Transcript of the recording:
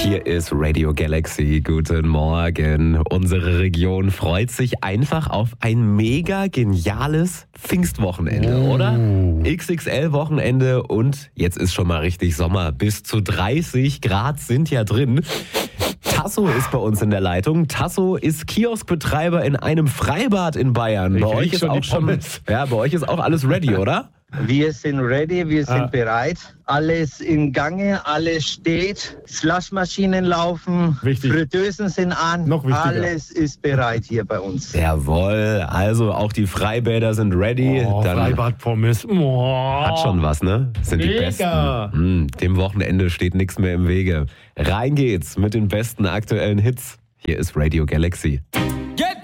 Hier ist Radio Galaxy. Guten Morgen. Unsere Region freut sich einfach auf ein mega geniales Pfingstwochenende, oder? XXL-Wochenende und jetzt ist schon mal richtig Sommer. Bis zu 30 Grad sind ja drin. Tasso ist bei uns in der Leitung. Tasso ist Kioskbetreiber in einem Freibad in Bayern. Bei euch ist auch bei euch ist auch alles ready, oder? Wir sind ready, wir sind bereit. Alles in Gange, alles steht. Slushmaschinen laufen, Wichtig. Fritteusen sind an. Noch wichtiger. Alles ist bereit hier bei uns. Jawohl, also auch die Freibäder sind ready. Dann Freibad-Pommes. hat schon was, ne? Sind die Mega. besten. Dem Wochenende steht nichts mehr im Wege. Rein geht's mit den besten aktuellen Hits. Hier ist Radio Galaxy.